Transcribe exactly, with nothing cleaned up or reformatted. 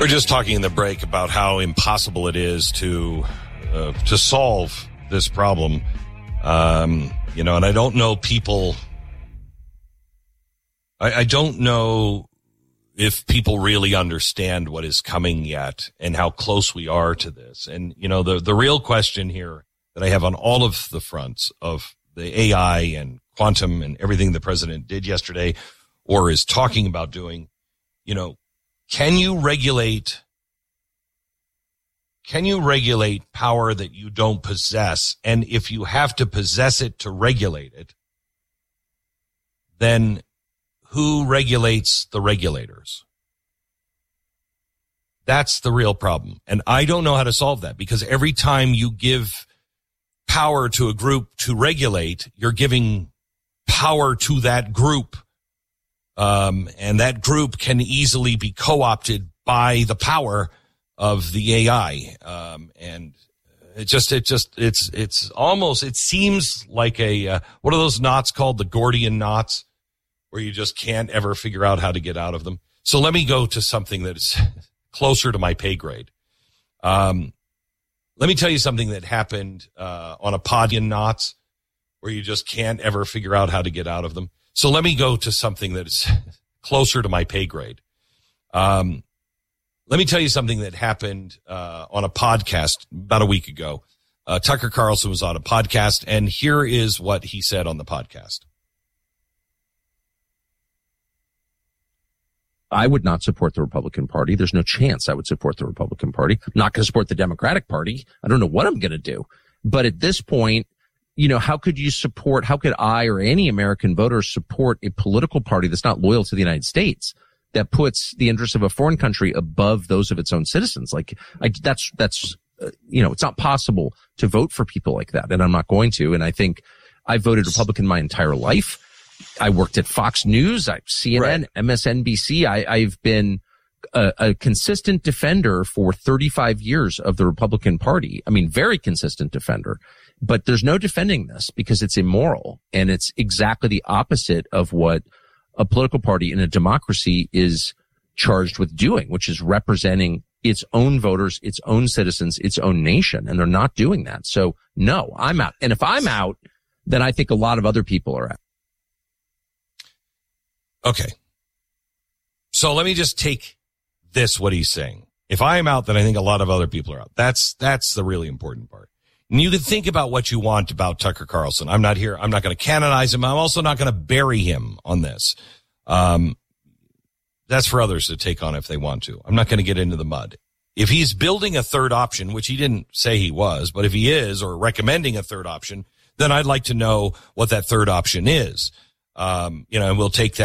We're just talking in the break about how impossible it is to uh, to solve this problem. Um, you know, and I don't know people. I, I don't know if people really understand what is coming yet and how close we are to this. And, you know, the, the real question here that I have on all of the fronts of the A I and quantum and everything the president did yesterday or is talking about doing, you know, can you regulate, can you regulate power that you don't possess? And if you have to possess it to regulate it, then who regulates the regulators? That's the real problem. And I don't know how to solve that, because every time you give power to a group to regulate, you're giving power to that group. Um, and that group can easily be co-opted by the power of the A I. Um, and it just, it just, it's, it's almost, it seems like a, uh, what are those knots called? The Gordian knots, where you just can't ever figure out how to get out of them. So let me go to something that is closer to my pay grade. Um, let me tell you something that happened, uh, on a Podian knots, where you just can't ever figure out how to get out of them. So let me go to something that is closer to my pay grade. Um, let me tell you something that happened uh, on a podcast about a week ago. Uh, Tucker Carlson was on a podcast, and here is what he said on the podcast. I would not support the Republican Party. There's no chance I would support the Republican Party. I'm not going to support the Democratic Party. I don't know what I'm going to do. But at this point, you know, how could you support, how could I or any American voter support a political party that's not loyal to the United States, that puts the interests of a foreign country above those of its own citizens? Like, I, that's, that's, uh, you know, it's not possible to vote for people like that. And I'm not going to. And I think I voted Republican my entire life. I worked at Fox News, I, C N N, right. M S N B C. I, I've been a, a consistent defender for thirty-five years of the Republican Party. I mean, very consistent defender. But there's no defending this, because it's immoral, and it's exactly the opposite of what a political party in a democracy is charged with doing, which is representing its own voters, its own citizens, its own nation. And they're not doing that. So no, I'm out. And if I'm out, then I think a lot of other people are out. Okay. So let me just take this, what he's saying. If I am out, then I think a lot of other people are out. That's, that's the really important part. And you can think about what you want about Tucker Carlson. I'm not here. I'm not going to canonize him. I'm also not going to bury him on this. Um, that's for others to take on if they want to. I'm not going to get into the mud. If he's building a third option, which he didn't say he was, but if he is, or recommending a third option, then I'd like to know what that third option is. Um, you know, and we'll take that.